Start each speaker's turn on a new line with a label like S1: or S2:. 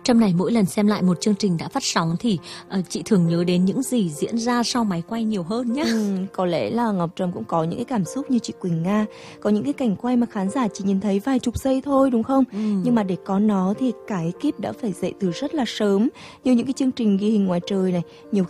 S1: Trâm này, mỗi lần xem lại một chương trình đã phát sóng thì chị thường nhớ đến những gì diễn ra sau máy quay nhiều hơn nhá.
S2: Có lẽ là Ngọc Trâm cũng có những cái cảm xúc như chị Quỳnh Nga. Có những cái cảnh quay mà khán giả chỉ nhìn thấy vài chục giây thôi, đúng không? Nhưng mà để có nó thì cả ekip đã phải dậy từ rất là sớm. Như những cái chương trình ghi hình ngoài trời này, nhiều